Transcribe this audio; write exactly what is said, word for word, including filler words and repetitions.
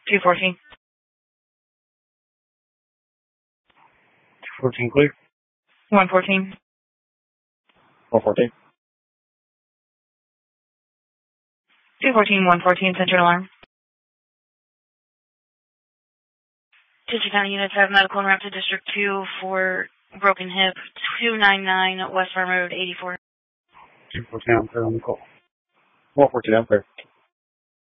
two fourteen. two fourteen clear. one fourteen. one fourteen. two fourteen, one fourteen, center alarm. Ditchy County units have medical en route to District two for broken hip, two ninety-nine West Farm Road, eighty-four. two fourteen, I'm clear on the call. one fourteen, I'm clear.